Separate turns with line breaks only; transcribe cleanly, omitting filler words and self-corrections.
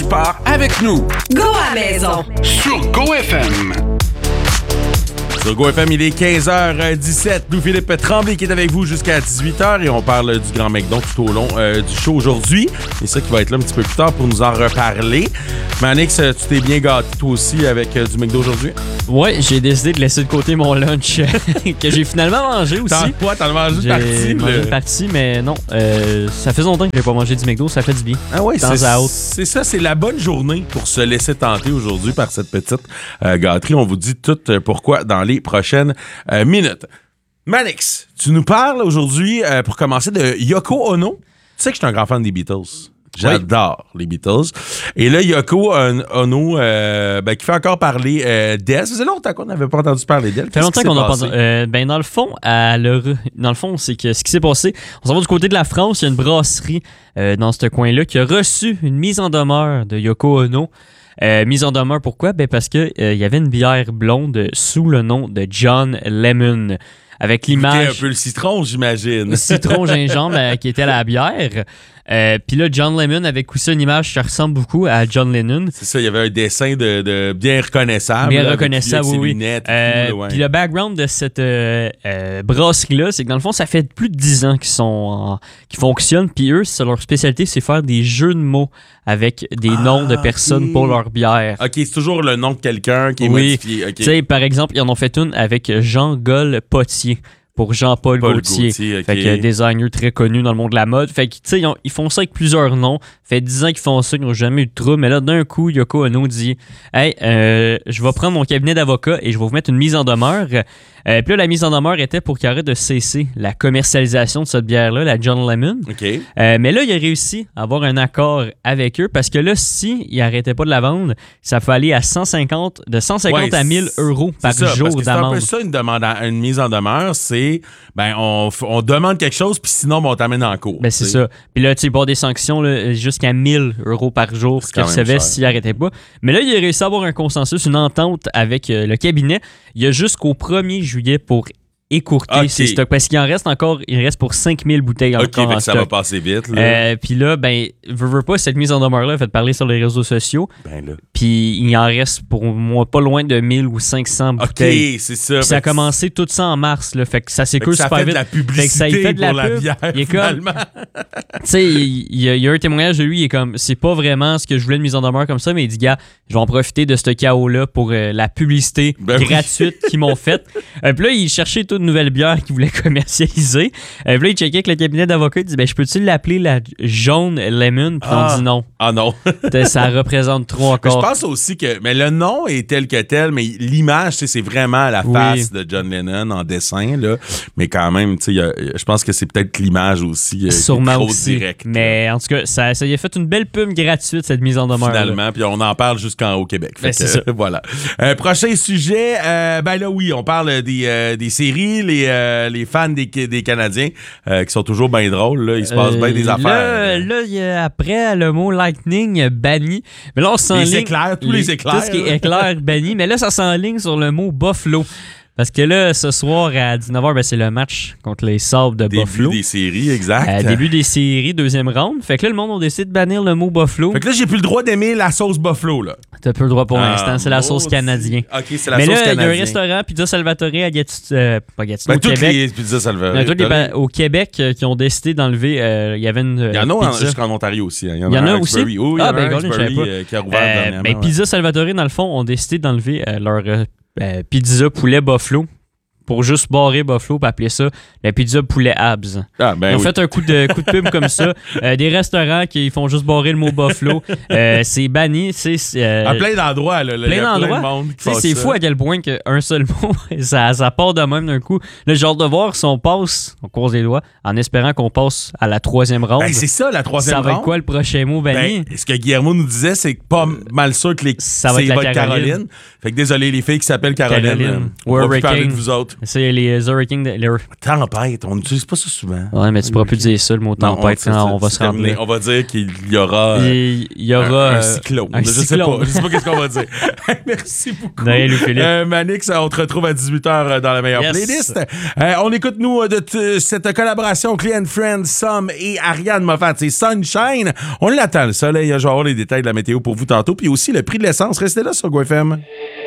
tu pars avec nous.
Go à la maison.
Sur GoFM.
Sur GoFM, il est 15h17. Nous, Philippe Tremblay qui est avec vous jusqu'à 18h et on parle du Grand McDon tout au long du show aujourd'hui. C'est ça qui va être là un petit peu plus tard pour nous en reparler. Manix, tu t'es bien gâté toi aussi avec du McDo aujourd'hui?
Ouais, j'ai décidé de laisser de côté mon lunch que j'ai finalement mangé aussi.
T'en as mangé
J'ai mangé une partie, mais non. Ça fait longtemps que j'ai pas mangé du McDo, ça fait du bien.
Ah oui, c'est ça, c'est la bonne journée pour se laisser tenter aujourd'hui par cette petite gâterie. On vous dit tout pourquoi dans les prochaines minutes. Manix, tu nous parles aujourd'hui, pour commencer, de Yoko Ono. Tu sais que je suis un grand fan des Beatles. J'adore les Beatles. Et là, Yoko Ono, qui fait encore parler d'elle. Ça faisait longtemps qu'on n'avait pas entendu parler d'elle.
Ça fait longtemps qu'on n'a pas entendu. Dans le fond, c'est que ce qui s'est passé, on s'en va du côté de la France, il y a une brasserie dans ce coin-là qui a reçu une mise en demeure de Yoko Ono. Mise en demeure, pourquoi? Parce que il y avait une bière blonde sous le nom de John Lemon. Avec l'image.
Un peu le citron, j'imagine.
Le citron gingembre qui était à la bière. Puis là, John Lemon avait cousu une image qui ressemble beaucoup à John Lennon.
C'est ça, il y avait un dessin de bien reconnaissable.
Bien reconnaissable, oui.
Puis
le background de cette brasserie-là, c'est que dans le fond, ça fait plus de 10 ans qu'ils fonctionnent. Puis eux, leur spécialité, c'est faire des jeux de mots avec des noms de personnes pour leur bière.
OK, c'est toujours le nom de quelqu'un qui est modifié. Okay.
Tu sais, par exemple, ils en ont fait une avec Jean Gol Potier. Pour Jean-Paul Gaultier.
Okay.
Fait que designer très connu dans le monde de la mode. Fait que, tu sais, ils font ça avec plusieurs noms. Fait 10 ans qu'ils font ça, ils n'ont jamais eu de trouble. Mais là, d'un coup, Yoko Ono dit « Hey, je vais prendre mon cabinet d'avocat et je vais vous mettre une mise en demeure. » Puis là, la mise en demeure était pour qu'il arrête de cesser la commercialisation de cette bière-là, la John Lemon.
Okay.
Mais là, il a réussi à avoir un accord avec eux parce que là, s'il n'arrêtait pas de la vendre, ça peut aller à 150 à 1000 euros par jour d'amende.
C'est un peu ça, une mise en demeure, c'est on demande quelque chose, puis sinon, on t'amène en cours.
C'est ça. Puis là, tu sais, pour des sanctions jusqu'à 1000 euros par jour qu'il recevait s'il n'arrêtait pas. Mais là, il a réussi à avoir un consensus, une entente avec le cabinet. Il y a jusqu'au 1er juillet pour écourter ses stocks. Parce qu'il reste pour 5000 bouteilles encore en stock.
Ça va passer vite.
Puis là, veux pas, cette mise en demeure-là a fait parler sur les réseaux sociaux. Puis il en reste pour moi pas loin de 1000 ou 500 bouteilles.
OK, c'est ça.
Puis ça a commencé tout ça en mars. Là, fait que ça s'écoule super vite.
Ça fait de la publicité pour la bière, finalement.
Tu sais, il y a un témoignage de lui, il est comme, c'est pas vraiment ce que je voulais de mise en demeure comme ça, mais il dit, gars, je vais en profiter de ce chaos-là pour la publicité gratuite qu'ils m'ont faite. Puis là, il cherchait toute nouvelle bière qu'il voulait commercialiser. Puis là, il checkait avec le cabinet d'avocat. Il dit, je peux-tu l'appeler la Jaune Lemon? Puis on dit non.
Ah non.
Ça représente trop encore.
Je pense aussi que le nom est tel que tel, mais l'image, c'est vraiment la face de John Lennon en dessin. Là. Mais quand même, je pense que c'est peut-être l'image aussi.
Sûrement
trop
aussi.
Direct,
mais en tout cas, ça y a fait une belle pub gratuite, cette mise en demeure.
Finalement, puis on en parle jusqu'au Québec.
C'est ça.
Voilà. Prochain sujet, là oui, on parle des séries, les fans des Canadiens qui sont toujours bien drôles. Là. Il se passe bien des affaires.
Là, il y a après le mot Lightning banni. Mais là, on s'enligne.
Les éclairs, tous les éclairs.
Tout ce qui est éclair banni. Mais là, ça s'enligne sur le mot Buffalo. Parce que là, ce soir à 19h, c'est le match contre les Sabres de Buffalo.
Début des séries, exact.
Début des séries, deuxième round. Fait que là, le monde a décidé de bannir le mot Buffalo.
Fait que là, j'ai plus le droit d'aimer la sauce Buffalo, là.
T'as plus le droit pour l'instant, c'est la sauce canadienne.
OK, c'est la sauce canadienne.
Mais là, il y a un restaurant, Pizza Salvatore à Gatineau, au Québec.
Toutes les pizzas Salvatore.
Au Québec, qui ont décidé d'enlever, il y avait une
Il y en a jusqu'en Ontario aussi.
Il y en a aussi?
Oui, il y en a un qui a rouvert dernièrement.
Pizza Salvatore, dans le fond, ont décidé d'enlever leur pizza poulet Buffalo. Pour juste barrer Buffalo et appeler ça la pizza poulet abs. Ils ont fait un coup de pub comme ça. Des restaurants qui font juste barrer le mot Buffalo. C'est banni.
À plein d'endroits. Là,
plein d'endroits. C'est fou à quel point qu'un seul mot, ça part de même d'un coup. Le genre de voir si on passe, on croise les doigts, en espérant qu'on passe à la troisième ronde.
C'est ça, la troisième ronde.
Ça va être quoi le prochain mot banni?
Ce que Guillermo nous disait, c'est pas mal sûr que
ça va être
Caroline. Fait que désolé les filles qui s'appellent Caroline.
Ou
on va plus parler
Hurricane.
de vous autres. l'autre?
C'est les hurricanes.
Tempête, on n'utilise pas ça souvent.
Ouais, mais tu pourras plus dire ça, le mot tempête, quand on va se rendre là.
On va dire qu'il y aura,
il y aura
un cyclone.
un
Je sais pas qu'est-ce qu'on va dire. Merci beaucoup.
Noël ou Philippe.
Manix, on te retrouve à 18h dans la meilleure playlist. On écoute, nous, de cette collaboration Clean Friend, Somme et Ariane Moffat. C'est Sunshine. On l'attend, le soleil. Je vais avoir les détails de la météo pour vous tantôt. Puis aussi le prix de l'essence. Restez là sur GoFM.